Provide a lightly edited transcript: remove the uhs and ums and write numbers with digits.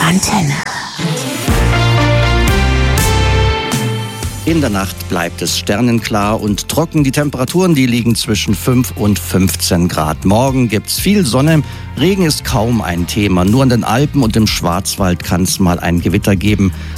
Antenne. In der Nacht bleibt es sternenklar und trocken. Die Temperaturen, die liegen zwischen 5 und 15 Grad. Morgen gibt's viel Sonne. Regen ist kaum ein Thema. Nur an den Alpen und im Schwarzwald kann es mal ein Gewitter geben.